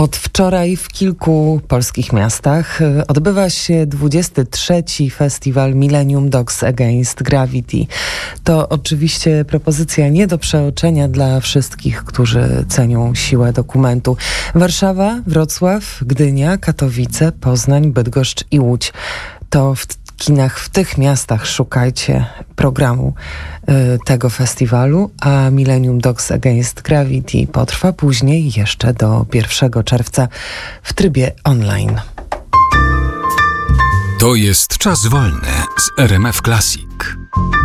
Od wczoraj w kilku polskich miastach odbywa się 23. festiwal Millennium Dogs Against Gravity. To oczywiście propozycja nie do przeoczenia dla wszystkich, którzy cenią siłę dokumentu. Warszawa, Wrocław, Gdynia, Katowice, Poznań, Bydgoszcz i Łódź. To w kinach w tych miastach szukajcie programu tego festiwalu, a Millennium Dogs Against Gravity potrwa później jeszcze do 1 czerwca w trybie online. To jest Czas Wolny z RMF Classic.